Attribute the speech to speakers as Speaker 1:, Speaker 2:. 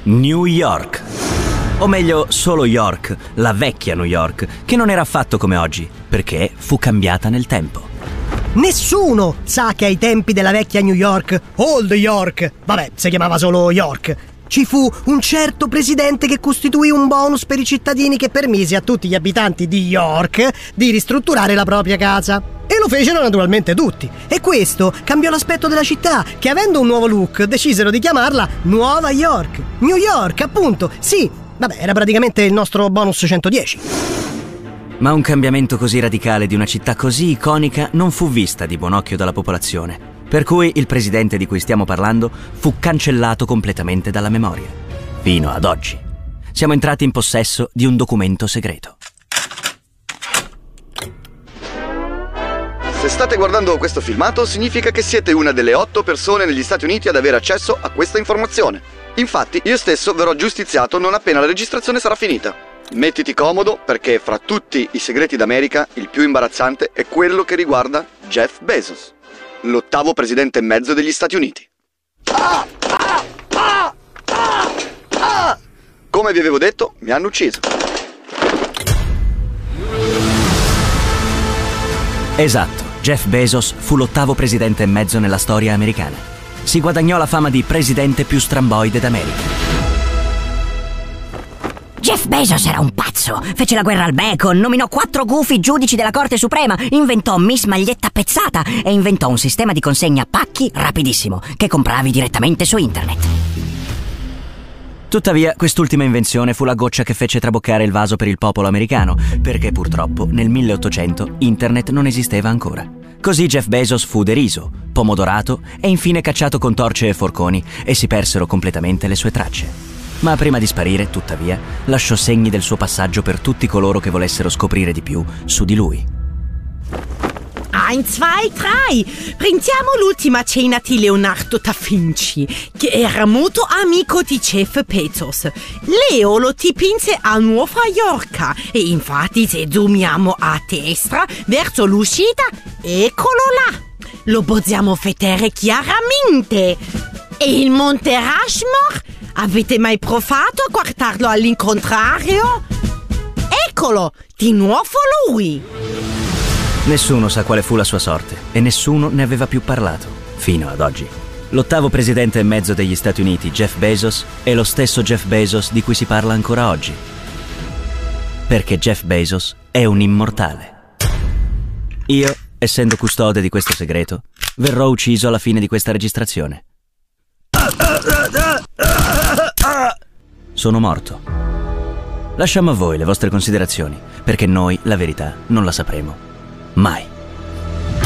Speaker 1: New York. O meglio, solo York, la vecchia New York, che non era affatto come oggi, perché fu cambiata nel tempo.
Speaker 2: Nessuno sa che ai tempi della vecchia New York, Old York, vabbè, si chiamava solo York, ci fu un certo presidente che costituì un bonus per i cittadini che permise a tutti gli abitanti di York di ristrutturare la propria casa. E lo fecero naturalmente tutti. E questo cambiò l'aspetto della città, che avendo un nuovo look decisero di chiamarla Nuova York. New York, appunto, sì. Vabbè, era praticamente il nostro bonus 110.
Speaker 1: Ma un cambiamento così radicale di una città così iconica non fu vista di buon occhio dalla popolazione, per cui il presidente di cui stiamo parlando fu cancellato completamente dalla memoria. Fino ad oggi. Siamo entrati in possesso di un documento segreto.
Speaker 3: Se state guardando questo filmato, significa che siete una delle 8 persone negli Stati Uniti ad avere accesso a questa informazione. Infatti, io stesso verrò giustiziato non appena la registrazione sarà finita. Mettiti comodo, perché fra tutti i segreti d'America, il più imbarazzante è quello che riguarda Jeff Bezos, l'8º presidente e mezzo degli Stati Uniti. Come vi avevo detto, mi hanno ucciso.
Speaker 1: Esatto, Jeff Bezos fu l'8º presidente e mezzo nella storia americana. Si guadagnò la fama di presidente più stramboide d'America.
Speaker 4: Jeff Bezos era un pazzo, fece la guerra al bacon, nominò 4 gufi giudici della Corte Suprema, inventò Miss Maglietta Pezzata e inventò un sistema di consegna pacchi rapidissimo che compravi direttamente su internet.
Speaker 1: Tuttavia, quest'ultima invenzione fu la goccia che fece traboccare il vaso per il popolo americano, perché purtroppo nel 1800 internet non esisteva ancora. Così Jeff Bezos fu deriso, pomodorato e infine cacciato con torce e forconi e si persero completamente le sue tracce. Ma prima di sparire, tuttavia, lasciò segni del suo passaggio per tutti coloro che volessero scoprire di più su di lui.
Speaker 5: 1, 2, 3. Prendiamo l'ultima cena di Leonardo da Vinci, che era molto amico di Jeff Bezos. Leo lo dipinse a Nuova York e infatti se zoomiamo a destra verso l'uscita, eccolo là. Lo possiamo vedere chiaramente. E il Monte Rushmore? Avete mai provato a guardarlo all'incontrario? Eccolo, di nuovo lui!
Speaker 1: Nessuno sa quale fu la sua sorte e nessuno ne aveva più parlato, fino ad oggi. L'8º presidente e mezzo degli Stati Uniti, Jeff Bezos, è lo stesso Jeff Bezos di cui si parla ancora oggi. Perché Jeff Bezos è un immortale. Io, essendo custode di questo segreto, verrò ucciso alla fine di questa registrazione. Sono morto. Lasciamo a voi le vostre considerazioni, perché noi la verità non la sapremo mai.